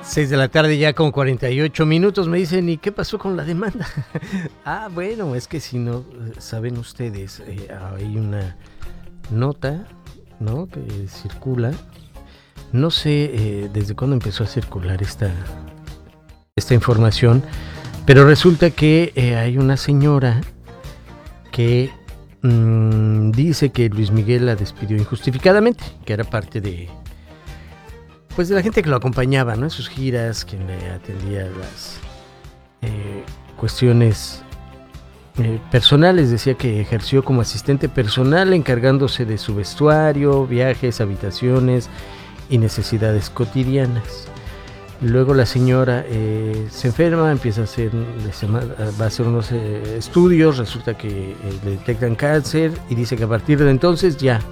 6 de la tarde ya con 48 minutos. Me dicen, ¿y qué pasó con la demanda? Bueno, es que si no saben ustedes, hay una nota, ¿no?, que circula. No sé desde cuándo empezó a circular esta información, pero resulta que hay una señora que dice que Luis Miguel la despidió injustificadamente, que era parte de la gente que lo acompañaba, ¿no?, en sus giras, quien le atendía las cuestiones personales. Decía que ejerció como asistente personal, encargándose de su vestuario, viajes, habitaciones y necesidades cotidianas. Luego la señora se enferma, va a hacer unos estudios, resulta que le detectan cáncer y dice que a partir de entonces ya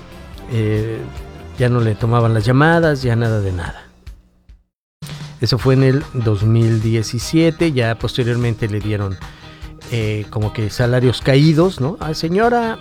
no le tomaban las llamadas, ya nada de nada. Eso fue en el 2017, ya posteriormente le dieron como que salarios caídos, ¿no? Señora,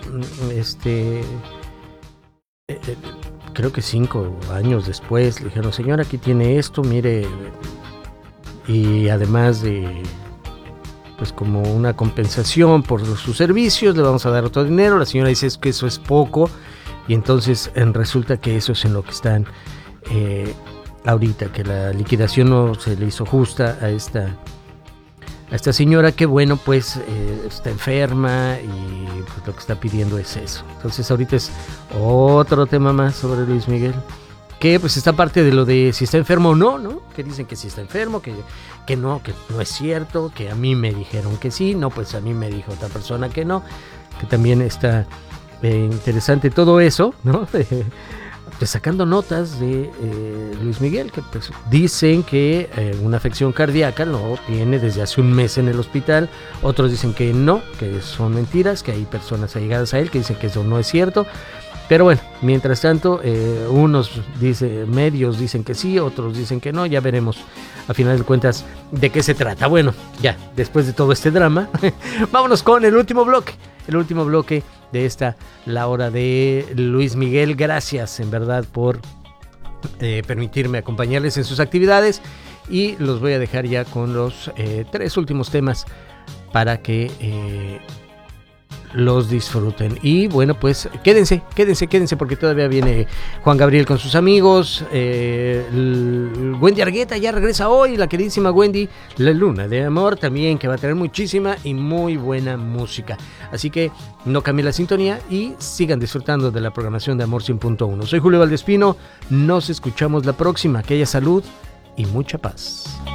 creo que 5 años después le dijeron, señora, aquí tiene esto, mire, y además de como una compensación por sus servicios, le vamos a dar otro dinero. La señora dice que eso es poco, y entonces resulta que eso es en lo que están ahorita, que la liquidación no se le hizo justa a esta señora, que bueno, pues está enferma y pues lo que está pidiendo es eso. Entonces ahorita es otro tema más sobre Luis Miguel, que pues está parte de lo de si está enfermo o no, ¿no? Que dicen que sí está enfermo, que no es cierto, que a mí me dijeron que sí, no, pues a mí me dijo otra persona que no, que también está interesante todo eso, ¿no? Pues sacando notas de Luis Miguel, que pues dicen que una afección cardíaca lo tiene desde hace un mes en el hospital. Otros dicen que no, que son mentiras, que hay personas allegadas a él que dicen que eso no es cierto. Pero bueno, mientras tanto, medios dicen que sí, otros dicen que no. Ya veremos a final de cuentas de qué se trata. Bueno, ya después de todo este drama, vámonos con el último bloque de esta, la hora de Luis Miguel. Gracias en verdad por permitirme acompañarles en sus actividades, y los voy a dejar ya con los 3 últimos temas para que los disfruten. Y bueno, pues quédense porque todavía viene Juan Gabriel con sus amigos. Wendy Argueta ya regresa hoy, la queridísima Wendy, la Luna de Amor también, que va a tener muchísima y muy buena música. Así que no cambien la sintonía y sigan disfrutando de la programación de Amor 100.1. Soy Julio Valdespino, nos escuchamos la próxima. Que haya salud y mucha paz.